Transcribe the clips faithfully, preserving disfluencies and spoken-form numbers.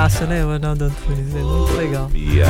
figuraça, né, o Arnaldo Antunes? É muito legal.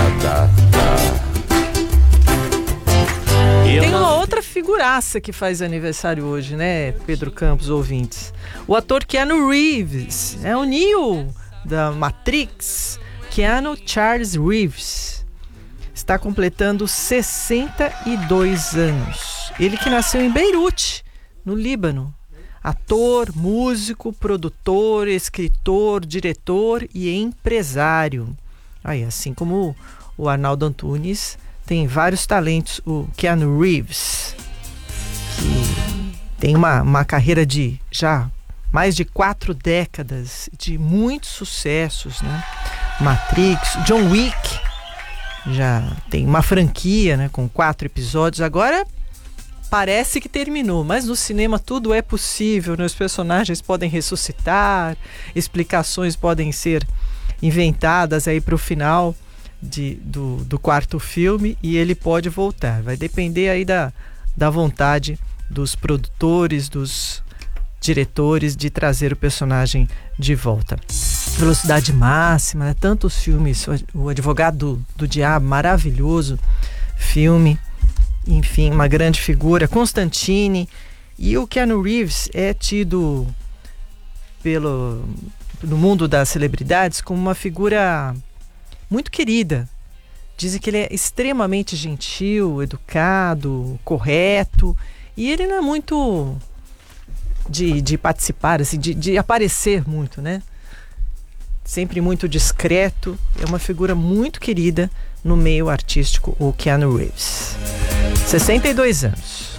Tem uma outra figuraça que faz aniversário hoje, né, Pedro Campos, ouvintes? O ator Keanu Reeves, é o Neo da Matrix. Keanu Charles Reeves está completando sessenta e dois anos. Ele que nasceu em Beirute, no Líbano. Ator, músico, produtor, escritor, diretor e empresário. Aí, assim como o Arnaldo Antunes, tem vários talentos, o Keanu Reeves, que tem uma, uma carreira de já mais de quatro décadas, de muitos sucessos, né? Matrix, John Wick, já tem uma franquia, né, com quatro episódios. Agora parece que terminou, mas no cinema tudo é possível, né? Os personagens podem ressuscitar, explicações podem ser inventadas aí para o final de, do, do quarto filme e ele pode voltar. Vai depender aí da, da vontade dos produtores, dos diretores de trazer o personagem de volta. Velocidade Máxima, né? Tantos filmes, o Advogado do, do Diabo, maravilhoso filme, enfim, uma grande figura, Constantine. E o Keanu Reeves é tido pelo, no mundo das celebridades como uma figura muito querida. Dizem que ele é extremamente gentil, educado, correto, e ele não é muito de, de participar, assim, de, de aparecer muito, né? Sempre muito discreto, é uma figura muito querida no meio artístico, o Keanu Reeves. sessenta e dois anos.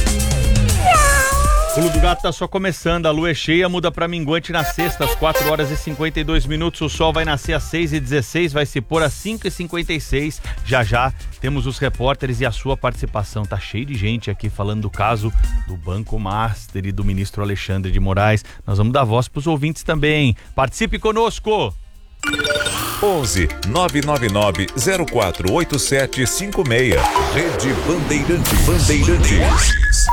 O Pulo do Gato tá só começando, a lua é cheia, muda pra minguante na sexta, às quatro horas e cinquenta e dois minutos, o sol vai nascer às seis e dezesseis, vai se pôr às cinco e cinquenta e seis, já já temos os repórteres e a sua participação, tá cheio de gente aqui falando do caso do Banco Master e do ministro Alexandre de Moraes, nós vamos dar voz pros ouvintes também, participe conosco! onze nove nove nove zero quatro oito sete cinco seis. Rede Bandeirantes. Bandeirantes.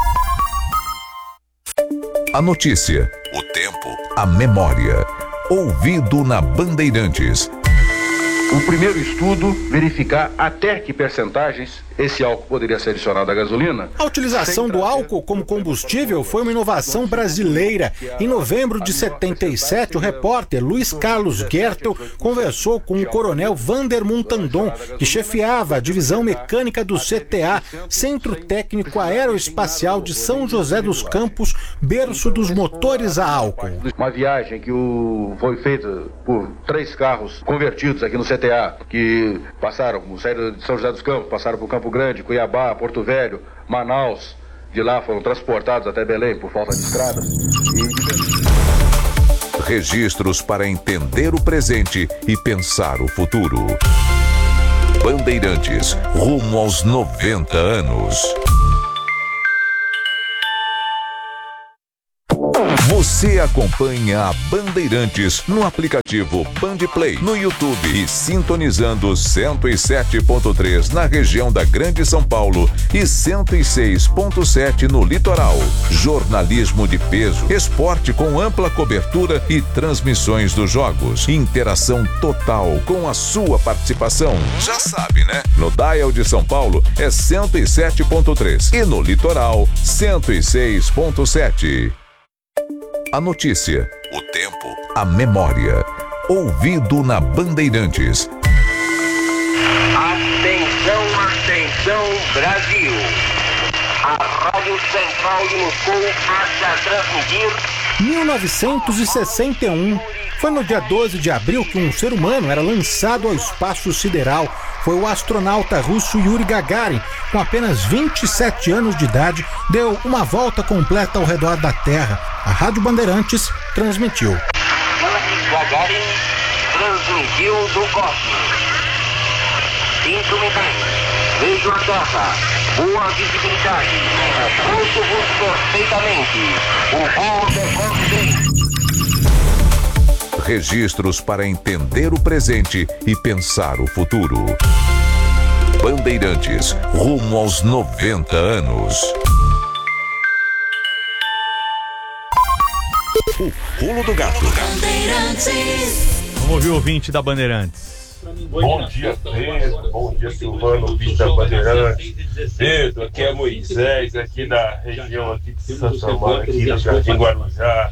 A notícia, o tempo, a memória. Ouvido na Bandeirantes. O primeiro estudo verificar até que percentagens esse álcool poderia ser adicionado à gasolina. A utilização do álcool como combustível foi uma inovação brasileira. Em novembro de setenta e sete, o repórter Luiz Carlos Gertel conversou com o coronel Vander Muntandon, que chefiava a divisão mecânica do C T A, Centro Técnico Aeroespacial de São José dos Campos, berço dos motores a álcool. Uma viagem que o... foi feita por três carros convertidos aqui no C T A, que passaram, saíram de São José dos Campos, passaram por Campo Grande, Cuiabá, Porto Velho, Manaus. De lá foram transportados até Belém por falta de estradas. E... Registros para entender o presente e pensar o futuro. Bandeirantes, rumo aos noventa anos. Você acompanha a Bandeirantes no aplicativo Bandplay, no YouTube e sintonizando cento e sete ponto três na região da Grande São Paulo e cento e seis ponto sete no litoral. Jornalismo de peso, esporte com ampla cobertura e transmissões dos jogos. Interação total com a sua participação. Já sabe, né? No Dial de São Paulo é cento e sete ponto três e no litoral cento e seis ponto sete. A notícia, o tempo, a memória. Ouvido na Bandeirantes. Atenção, atenção, Brasil. A Rádio Central de Moscou passa a transmitir... mil novecentos e sessenta e um. Foi no dia doze de abril que um ser humano era lançado ao espaço sideral. Foi o astronauta russo Yuri Gagarin, com apenas vinte e sete anos de idade, deu uma volta completa ao redor da Terra. A Rádio Bandeirantes transmitiu. Yuri Gagarin transmitiu do cosmos. Sinto me bem. Vejo a Terra. Boa visibilidade. Ouço-vos perfeitamente. O voo decorre bem. Registros para entender o presente e pensar o futuro. Bandeirantes, rumo aos noventa anos. O Pulo do Gato. Bandeirantes. Vamos ouvir o ouvinte da Bandeirantes. Bom dia, Pedro. Bom dia, Silvano, ouvinte da Bandeirantes. Pedro, aqui é Moisés, aqui da região aqui de Santa Amaro, aqui no Jardim Guarujá.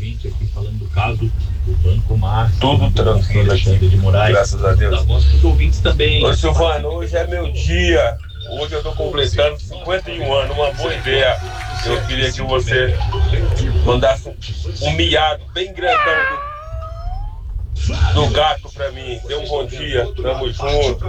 Tudo tranquilo aqui, graças a Deus. Ô, Silvano, hoje é meu dia. Hoje eu tô completando cinquenta e um anos, uma boa ideia. Eu queria que você mandasse um, um miado bem grandão do, do gato pra mim. Dê um bom dia, tamo junto.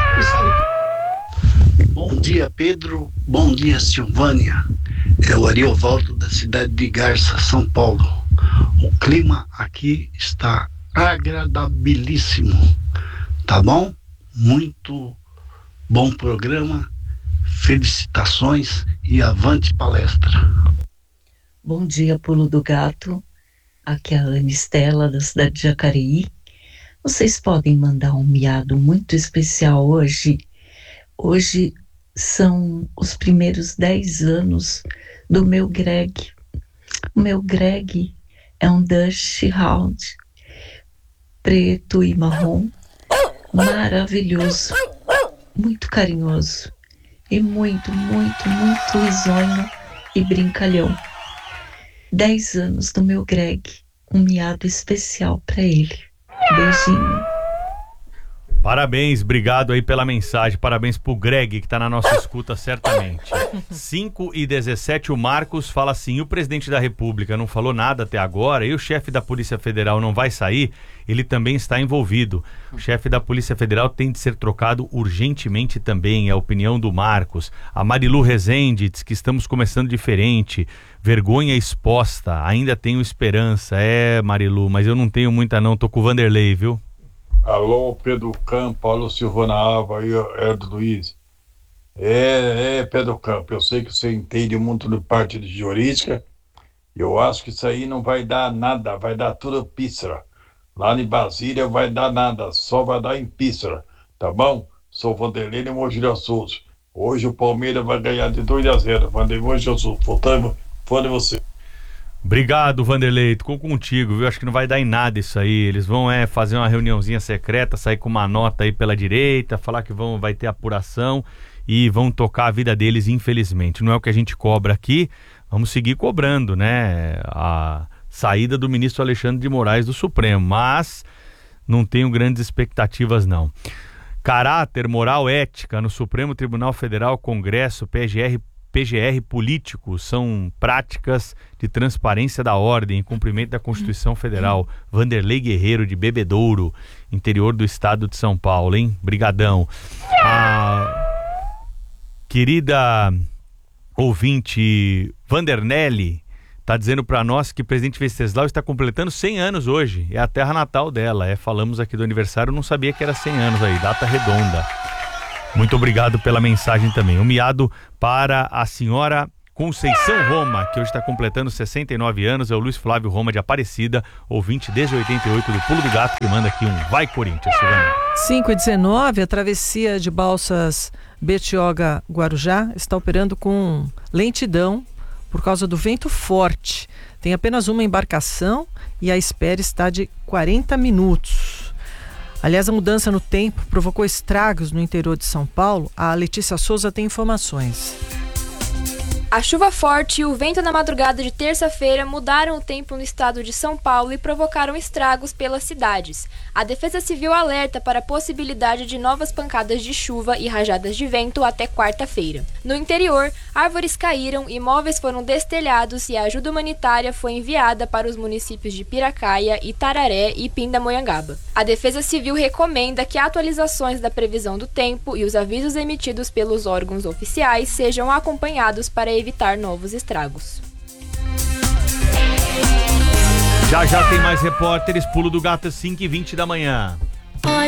Bom dia, Pedro. Bom dia, Silvânia. É o Ariovaldo da cidade de Garça, São Paulo. O clima aqui está agradabilíssimo, tá bom? Muito bom programa, felicitações e avante palestra. Bom dia, Pulo do Gato. Aqui é a Ana Estela, da cidade de Jacareí. Vocês podem mandar um miado muito especial hoje. Hoje são os primeiros dez anos do meu Greg. O meu Greg é um Dutch Hound preto e marrom, maravilhoso, muito carinhoso e muito, muito, muito risonho e brincalhão. Dez anos do meu Greg, um miado especial para ele. Beijinho. Parabéns, obrigado aí pela mensagem, parabéns pro Greg que tá na nossa escuta certamente. cinco e dezessete, o Marcos fala assim: o presidente da República não falou nada até agora e o chefe da Polícia Federal não vai sair, ele também está envolvido. O chefe da Polícia Federal tem de ser trocado urgentemente também, é a opinião do Marcos. A Marilu Rezende diz que estamos começando diferente, vergonha exposta, ainda tenho esperança. É, Marilu, mas eu não tenho muita não, tô com o Vanderlei, viu? Alô, Pedro Campo, alô, Silvana Alva e Herdo Luiz. É, é, Pedro Campo, eu sei que você entende muito de parte de jurídica. Eu acho que isso aí não vai dar nada, vai dar tudo píssara. Lá em Brasília vai dar nada, só vai dar em píssara, tá bom? Sou Vanderlei de Mogi das Cruzes. Hoje o Palmeiras vai ganhar de dois a zero. Vanderlei Mogi das Cruzes, voltando, fã de você. Obrigado, Vanderlei, tô contigo, viu? Acho que não vai dar em nada isso aí. Eles vão é, fazer uma reuniãozinha secreta, sair com uma nota aí pela direita, falar que vão, vai ter apuração e vão tocar a vida deles, infelizmente. Não é o que a gente cobra aqui, vamos seguir cobrando, né? A saída do ministro Alexandre de Moraes do Supremo, mas não tenho grandes expectativas, não. Caráter, moral, ética no Supremo Tribunal Federal, Congresso, P G R, P G R político são práticas de transparência da ordem em cumprimento da Constituição Federal. Vanderlei Guerreiro de Bebedouro, interior do estado de São Paulo, hein? Brigadão. A querida ouvinte Vandernelli tá dizendo para nós que o presidente Venceslau está completando cem anos hoje. É a terra natal dela. É, falamos aqui do aniversário, não sabia que era cem anos aí, data redonda. Muito obrigado pela mensagem também. Um miado para a senhora Conceição Roma, que hoje está completando sessenta e nove anos. É o Luiz Flávio Roma de Aparecida, ouvinte desde oitenta e oito do Pulo do Gato, que manda aqui um Vai Corinthians, Silvana. cinco e dezenove, a travessia de Balsas Betioga-Guarujá está operando com lentidão por causa do vento forte. Tem apenas uma embarcação e a espera está de quarenta minutos. Aliás, a mudança no tempo provocou estragos no interior de São Paulo. A Letícia Souza tem informações. A chuva forte e o vento na madrugada de terça-feira mudaram o tempo no estado de São Paulo e provocaram estragos pelas cidades. A Defesa Civil alerta para a possibilidade de novas pancadas de chuva e rajadas de vento até quarta-feira. No interior, árvores caíram, imóveis foram destelhados e a ajuda humanitária foi enviada para os municípios de Piracaia, Itararé e Pindamonhangaba. A Defesa Civil recomenda que atualizações da previsão do tempo e os avisos emitidos pelos órgãos oficiais sejam acompanhados para evitar novos estragos. Já já tem mais repórteres. Pulo do Gato, cinco e vinte da manhã.